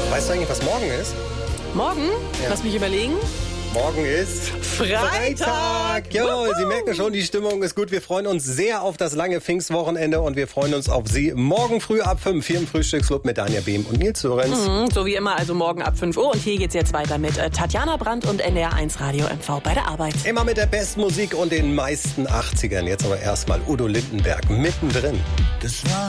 Weißt du eigentlich, was morgen ist? Morgen? Ja. Lass mich überlegen. Morgen ist Freitag. Jawohl, Sie merken schon, die Stimmung ist gut. Wir freuen uns sehr auf das lange Pfingstwochenende und wir freuen uns auf Sie morgen früh ab 5 hier im Frühstücksclub mit Danja Behm und Nils Lorenz. So wie immer, also morgen ab 5 Uhr. Und hier geht's jetzt weiter mit Tatjana Brandt und NDR1 Radio MV bei der Arbeit. Immer mit der besten Musik und den meisten 80ern. Jetzt aber erstmal Udo Lindenberg mittendrin. Das war